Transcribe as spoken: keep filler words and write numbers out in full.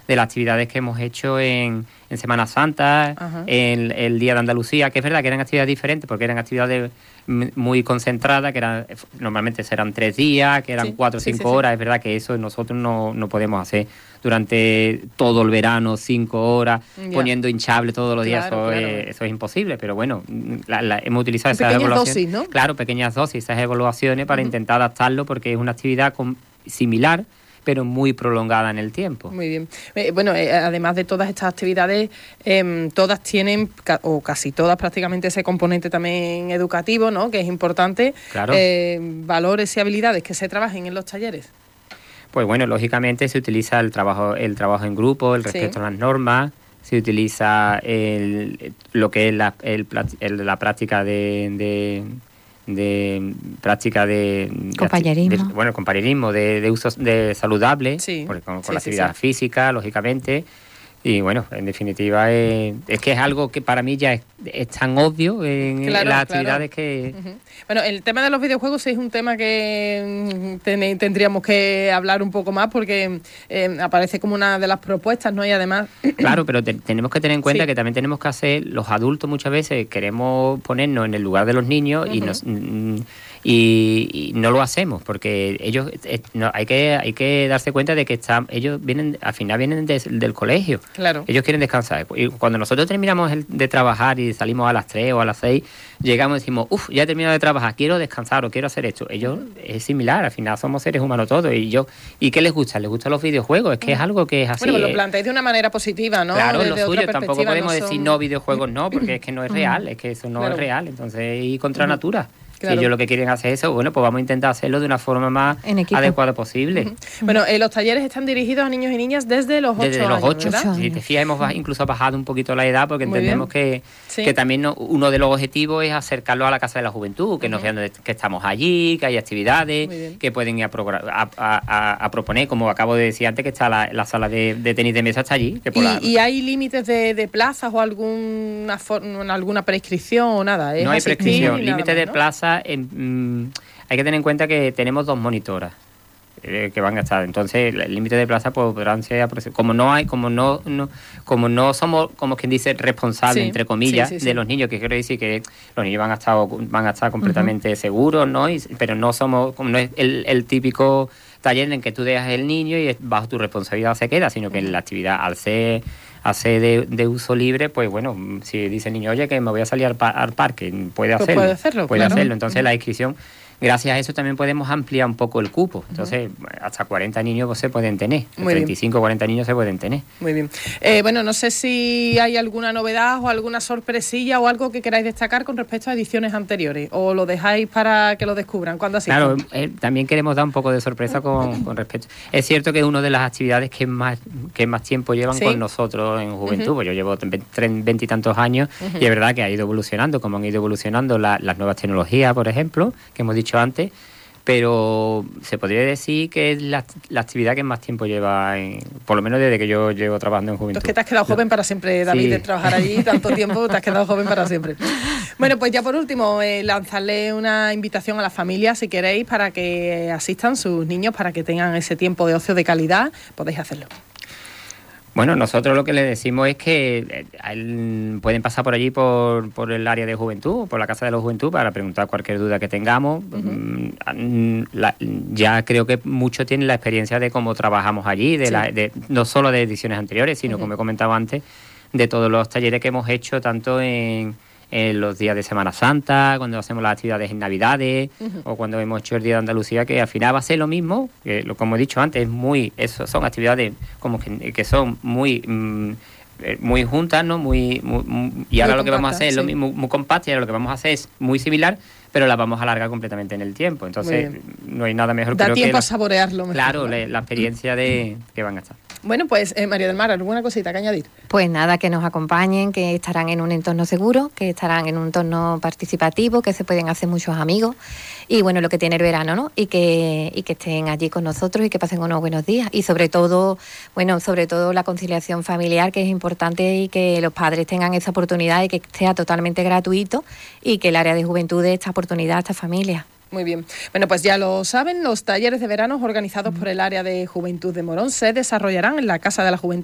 de las actividades que hemos hecho en, en Semana Santa, en el Día de Andalucía, que es verdad que eran actividades diferentes, porque eran actividades muy concentradas, que eran normalmente serán tres días, que eran sí, cuatro o sí, cinco sí, horas, sí. Es verdad que eso nosotros no, no podemos hacer durante todo el verano, cinco horas, yeah. poniendo hinchable todos los días, claro, eso, claro. Es, eso es imposible, pero bueno, la, la, hemos utilizado esas pequeñas evaluaciones. Dosis, ¿no? Claro, pequeñas dosis, esas evaluaciones para uh-huh. intentar adaptarlo, porque es una actividad con, similar, pero muy prolongada en el tiempo. Muy bien. Eh, bueno, eh, además de todas estas actividades, eh, todas tienen, ca- o casi todas prácticamente, ese componente también educativo, ¿no?, que es importante. Claro. Eh, valores y habilidades que se trabajen en los talleres. Pues bueno, lógicamente se utiliza el trabajo, el trabajo en grupo, el respeto sí. a las normas, se utiliza el, lo que es la, el, el, la práctica de... de de práctica de compañerismo, de, de, bueno, compañerismo de, de uso de saludable, sí. porque con, con sí, la actividad sí, sí. física, lógicamente, y bueno, en definitiva es, es que es algo que para mí ya es, es tan obvio en, claro, en las actividades claro. que... Uh-huh. Bueno, el tema de los videojuegos es un tema que ten, tendríamos que hablar un poco más, porque eh, aparece como una de las propuestas, ¿no? Y además... Claro, pero te, tenemos que tener en cuenta sí. que también tenemos que hacer, los adultos muchas veces queremos ponernos en el lugar de los niños uh-huh. y nos... Y, y no lo hacemos porque ellos eh, no, hay que hay que darse cuenta de que están, ellos vienen al final vienen de, del colegio, claro. Ellos quieren descansar y cuando nosotros terminamos el, de trabajar y salimos a las tres o a las seis, llegamos y decimos, uff, ya he terminado de trabajar, quiero descansar o quiero hacer esto. Ellos es similar, al final somos seres humanos todos y yo ¿y qué les gusta? Les gustan los videojuegos, es que es algo que es así. Bueno, pues lo planteáis de una manera positiva, ¿no? Claro, de, lo de suyo, tampoco podemos no son... decir no videojuegos no, porque es que no es real, es que eso no claro. es real, entonces y contra uh-huh. natura. Claro. Si ellos lo que quieren hacer eso, bueno, pues vamos a intentar hacerlo de una forma más adecuada posible. Uh-huh. Bueno, eh, los talleres están dirigidos a niños y niñas desde los ocho años, Desde los ocho, ¿verdad? Si te fijas, hemos baj- incluso bajado un poquito la edad porque Muy entendemos bien. que, sí. que también no, uno de los objetivos es acercarlos a la Casa de la Juventud, que uh-huh. nos vean de, que estamos allí, que hay actividades, que pueden ir a, progr- a, a, a, a proponer, como acabo de decir antes, que está la, la sala de, de tenis de mesa está allí. Que por ¿Y, la... ¿Y hay límites de, de plazas o alguna, for- alguna prescripción o nada? No hay prescripción, límite de ¿no? plaza... En, mmm, hay que tener en cuenta que tenemos dos monitoras eh, que van a estar, entonces el límite de plaza pues, podrán ser como no hay, como no, no como no somos, como quien dice, responsables sí, entre comillas sí, sí, sí. de los niños, que quiero decir que los niños van a estar van a estar completamente uh-huh. seguros, ¿no? Y, pero no somos, como no es el, el típico taller en que tú dejas el niño y bajo tu responsabilidad se queda, sino que uh-huh. en la actividad al ser hacer de, de uso libre, pues bueno, si dice el niño, oye, que me voy a salir al, pa- al parque, puede hacerlo, pues puede hacerlo, puede claro. hacerlo. Entonces uh-huh. la inscripción, gracias a eso también podemos ampliar un poco el cupo. Entonces, uh-huh. hasta cuarenta niños pues, se pueden tener. Muy treinta y cinco, cuarenta niños se pueden tener. Muy bien. Eh, bueno, no sé si hay alguna novedad o alguna sorpresilla o algo que queráis destacar con respecto a ediciones anteriores, o lo dejáis para que lo descubran cuando asistan. Claro, eh, también queremos dar un poco de sorpresa con, con respecto. Es cierto que es una de las actividades que más que más tiempo llevan ¿sí? con nosotros en Juventud. Uh-huh. Pues yo llevo veintitantos años uh-huh. y es verdad que ha ido evolucionando, como han ido evolucionando la, las nuevas tecnologías, por ejemplo, que hemos dicho antes, pero se podría decir que es la, la actividad que más tiempo lleva, en, por lo menos desde que yo llevo trabajando en Juventud. Es que te has quedado joven para siempre, David, sí. de trabajar allí tanto tiempo, te has quedado joven para siempre. Bueno, pues ya por último, eh, lanzarle una invitación a las familias, si queréis, para que asistan sus niños, para que tengan ese tiempo de ocio de calidad, podéis hacerlo. Bueno, nosotros lo que les decimos es que eh, pueden pasar por allí por, por el área de juventud, por la Casa de la Juventud, para preguntar cualquier duda que tengamos. Uh-huh. La, ya creo que muchos tienen la experiencia de cómo trabajamos allí, de, sí. la, de no solo de ediciones anteriores, sino, uh-huh. como he comentado antes, de todos los talleres que hemos hecho, tanto en... en los días de Semana Santa, cuando hacemos las actividades en Navidades, uh-huh. o cuando hemos hecho el Día de Andalucía, que al final va a ser lo mismo, que como he dicho antes, es muy, eso son actividades como que, que son muy mmm, muy juntas, ¿no? Muy, muy, muy y ahora muy lo que compacta, vamos a hacer es sí. lo mismo, muy compacta, y ahora lo que vamos a hacer es muy similar, pero la vamos a alargar completamente en el tiempo. Entonces no hay nada mejor. Da creo tiempo que a saborearlo mejor. Claro, la, la experiencia de que van a estar. Bueno, pues eh, María del Mar, ¿alguna cosita que añadir? Pues nada, que nos acompañen, que estarán en un entorno seguro, que estarán en un entorno participativo, que se pueden hacer muchos amigos y bueno, lo que tiene el verano, ¿no? Y que, y que estén allí con nosotros y que pasen unos buenos días y sobre todo, bueno, sobre todo la conciliación familiar, que es importante, y que los padres tengan esa oportunidad y que sea totalmente gratuito y que el área de juventud dé esta oportunidad a esta familia. Muy bien. Bueno, pues ya lo saben, los talleres de verano organizados por el área de Juventud de Morón se desarrollarán en la Casa de la Juventud